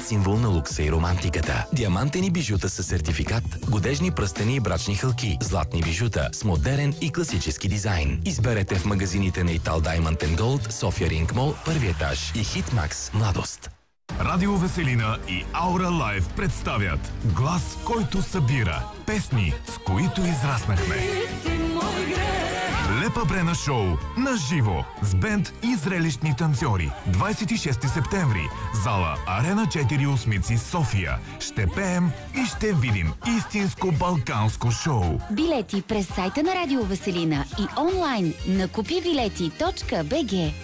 символ на лукса и романтиката. Диамантени бижута с сертификат, годежни пръстени и брачни хълки, златни бижута с модерен и класически дизайн. Изберете в магазините на Ital Diamond & Gold, София Ринг Мол, първи етаж и Хитмакс Младост. Радио Веселина и Аура Лайв представят глас, който събира песни, с които израснахме. Лепа Брена шоу на живо с бенд и зрелищни танцори. 26 септември. Зала Арена 4 Осмици, София. Ще пеем и ще видим истинско балканско шоу. Билети през сайта на Радио Веселина и онлайн на купивилети.bg.